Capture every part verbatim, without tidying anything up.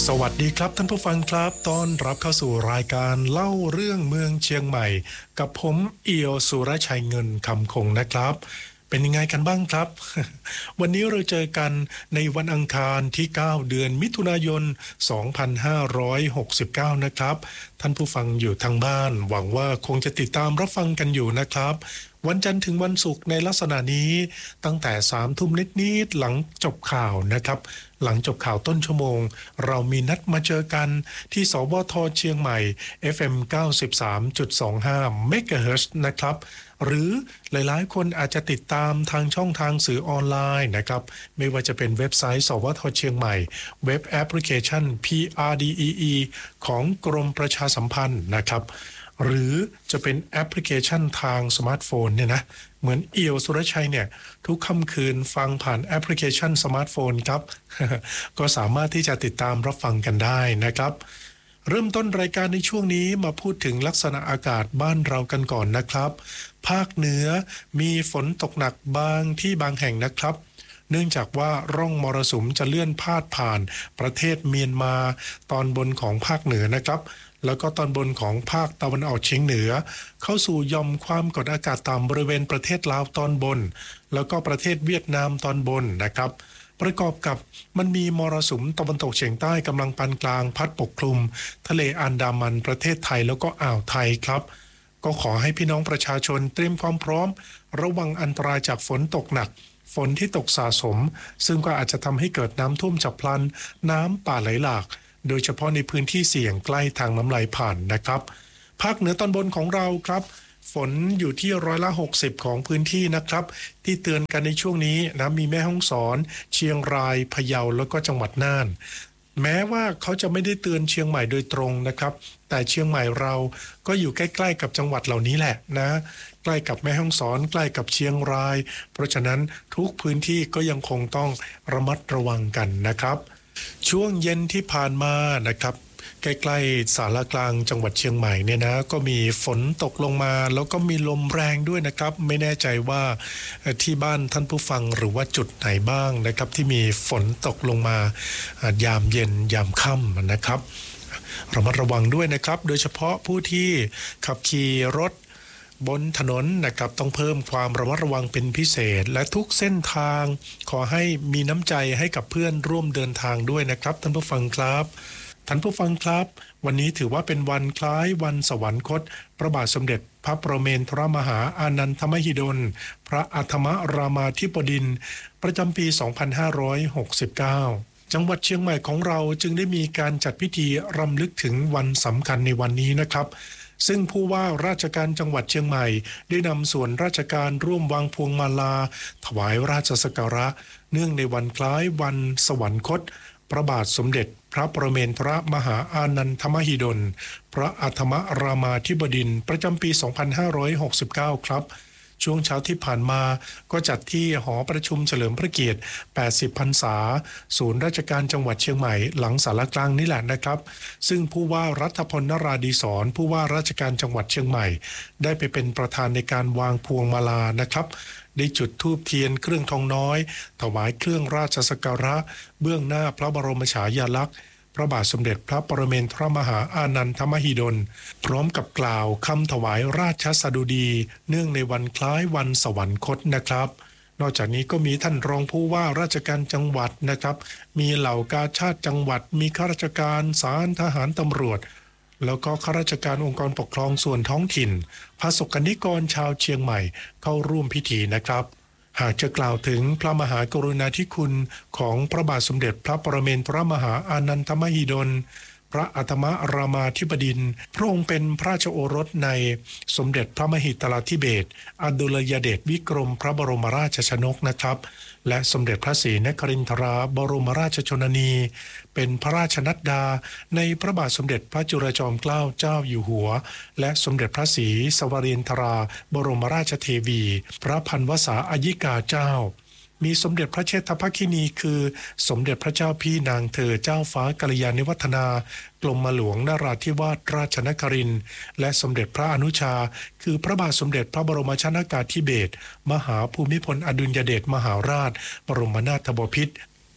สวัสดีครับท่านผู้ฟังครับต้อนรับเข้าสู่รายการเล่าเรื่องเมืองเชียงใหม่กับผมเอียวสุรชัยเงินคำคงนะครับเป็นยังไงกันบ้างครับ วันนี้เราเจอกันในวันอังคารที่เก้าเดือนมิถุนายนสองพันห้าร้อยหกสิบเก้านะครับท่านผู้ฟังอยู่ทางบ้านหวังว่าคงจะติดตามรับฟังกันอยู่นะครับวันจันทร์ถึงวันศุกร์ในลักษณะนี้ตั้งแต่สามทุ่มนิดๆหลังจบข่าวนะครับหลังจบข่าวต้นชั่วโมงเรามีนัดมาเจอกันที่สวทเชียงใหม่ เอฟ เอ็ม เก้าสิบสามจุดสองห้า เมกะเฮิรตซ์นะครับหรือหลายๆคนอาจจะติดตามทางช่องทางสื่อออนไลน์นะครับไม่ว่าจะเป็นเว็บไซต์สวทเชียงใหม่เว็บแอปพลิเคชัน พี อาร์ ดี อี อี ของกรมประชาสัมพันธ์นะครับหรือจะเป็นแอปพลิเคชันทางสมาร์ทโฟนเนี่ยนะเหมือนเอียวสุรชัยเนี่ยทุกค่ำคืนฟังผ่านแอปพลิเคชันสมาร์ทโฟนครับ ก็สามารถที่จะติดตามรับฟังกันได้นะครับเริ่มต้นรายการในช่วงนี้มาพูดถึงลักษณะอากาศบ้านเรากันก่อนนะครับภาคเหนือมีฝนตกหนักบางที่บางแห่งนะครับเนื่องจากว่าร่องมรสุมจะเลื่อนพาดผ่านประเทศเมียนมาตอนบนของภาคเหนือนะครับแล้วก็ตอนบนของภาคตะวันออกเฉียงเหนือเข้าสู่หย่อมความกดอากาศต่ำบริเวณประเทศลาวตอนบนแล้วก็ประเทศเวียดนามตอนบนนะครับประกอบกับมันมีมรสุมตะวันตกเฉียงใต้กำลังปานกลางพัดปกคลุมทะเลอันดามันประเทศไทยแล้วก็อ่าวไทยครับก็ขอให้พี่น้องประชาชนเตรียมความพร้อมระวังอันตรายจากฝนตกหนักฝนที่ตกสะสมซึ่งก็อาจจะทำให้เกิดน้ำท่วมฉับพลันน้ำป่าไหลหลากโดยเฉพาะในพื้นที่เสี่ยงใกล้ทางน้ำไหลผ่านนะครับภาคเหนือตอนบนของเราครับฝนอยู่ที่ร้อยละหกสิบของพื้นที่นะครับที่เตือนกันในช่วงนี้นะมีแม่ฮ่องสอนเชียงรายพะเยาแล้วก็จังหวัดน่านแม้ว่าเขาจะไม่ได้เตือนเชียงใหม่โดยตรงนะครับแต่เชียงใหม่เราก็อยู่ใกล้ๆกับจังหวัดเหล่านี้แหละนะใกล้กับแม่ฮ่องสอนใกล้กับเชียงรายเพราะฉะนั้นทุกพื้นที่ก็ยังคงต้องระมัดระวังกันนะครับช่วงเย็นที่ผ่านมานะครับใกล้ๆศาลากลางจังหวัดเชียงใหม่เนี่ยนะก็มีฝนตกลงมาแล้วก็มีลมแรงด้วยนะครับไม่แน่ใจว่าที่บ้านท่านผู้ฟังหรือว่าจุดไหนบ้างนะครับที่มีฝนตกลงมายามเย็นยามค่ำนะครับระมัดระวังด้วยนะครับโดยเฉพาะผู้ที่ขับขี่รถบนถนนนะครับต้องเพิ่มความระมัดระวังเป็นพิเศษและทุกเส้นทางขอให้มีน้ำใจให้กับเพื่อนร่วมเดินทางด้วยนะครับท่านผู้ฟังครับท่านผู้ฟังครับวันนี้ถือว่าเป็นวันคล้ายวันสวรรคตพระบาทสมเด็จพระประเมนทรมหาอานันทมหิดลพระอัฏฐมรามาธิบดินทร์ประจำปีสองพันห้าร้อยหกสิบเก้าจังหวัดเชียงใหม่ของเราจึงได้มีการจัดพิธีรำลึกถึงวันสำคัญในวันนี้นะครับซึ่งผู้ว่าราชการจังหวัดเชียงใหม่ได้นำส่วนราชการร่วมวางพวงมาลาถวายราชสักการะเนื่องในวันคล้ายวันสวรรคตพระบาทสมเด็จพระประเมนทรมหาอานันทมหิดลพระอัฏฐมรามาธิบดินทร์ประจำปีสองพันห้าร้อยหกสิบเก้าครับช่วงเช้าที่ผ่านมาก็จัดที่หอประชุมเฉลิมพระเกียรติแปดสิบพรรษาศูนย์ราชการจังหวัดเชียงใหม่หลังศาลากลางนี่แหละนะครับซึ่งผู้ว่ารัฐพลนราดีศรผู้ว่าราชการจังหวัดเชียงใหม่ได้ไปเป็นประธานในการวางพวงมาลานะครับได้จุดธูปเทียนเครื่องทองน้อยถวายเครื่องราชสักการะเบื้องหน้าพระบรมฉายาลักษณ์พระบาทสมเด็จพระปรเมนทรมหาอานันทมหิดลพร้อมกับกล่าวคำถวายราชสดุดีเนื่องในวันคล้ายวันสวรรคตนะครับนอกจากนี้ก็มีท่านรองผู้ว่าราชการจังหวัดนะครับมีเหล่ากาชาดจังหวัดมีข้าราชการศาลทหารตำรวจแล้วก็ข้าราชการองค์กรปกครองส่วนท้องถิ่นพระสกนิกรชาวเชียงใหม่เข้าร่วมพิธีนะครับหากจะกล่าวถึงพระมหากรุณาธิคุณของพระบาทสมเด็จพระปรเมนทรมหาอานันทมหิดลพระอัฏฐมรามาธิบดินทร์พระองค์เป็นพระราชโอรสในสมเด็จพระมหิดลธิเบศรอดุลยเดชวิกรมพระบรมราชชนกนะครับและสมเด็จพระศรีนครินทราบรมราชชนนีเป็นพระราชนัดดาในพระบาทสมเด็จพระจุลจอมเกล้าเจ้าอยู่หัวและสมเด็จพระศรีสวรินทราบรมราชเทวีพระพันวษาอัยิกาเจ้ามีสมเด็จพระเชษฐภคินีคือสมเด็จพระเจ้าพี่นางเธอเจ้าฟ้ากัลยาณิวัฒนากรมหลวงนราธิวาสราชนครินทร์และสมเด็จพระอนุชาคือพระบาทสมเด็จพระบรมชนกาธิเบศรมหาภูมิพลอดุลยเดชมหาราชบรมนาถบพิตร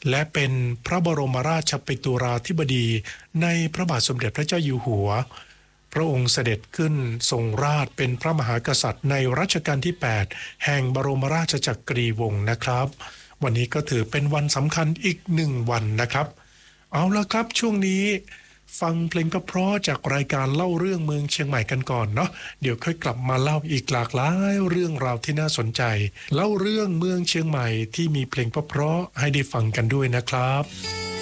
และเป็นพระบรมราชปิตุราธิบดีในพระบาทสมเด็จพระเจ้าอยู่หัวพระองค์เสด็จขึ้นทรงราชเป็นพระมหากษัตริย์ในรัชกาลที่แปดแห่งบรมราชจักรีวงศ์นะครับวันนี้ก็ถือเป็นวันสำคัญอีกหนึ่งวันนะครับเอาละครับช่วงนี้ฟังเพลงเพราะๆจากรายการเล่าเรื่องเมืองเชียงใหม่กันก่อนเนาะเดี๋ยวค่อยกลับมาเล่าอีกหลากหลายเรื่องราวที่น่าสนใจเล่าเรื่องเมืองเชียงใหม่ที่มีเพลงเพราะๆให้ได้ฟังกันด้วยนะครับ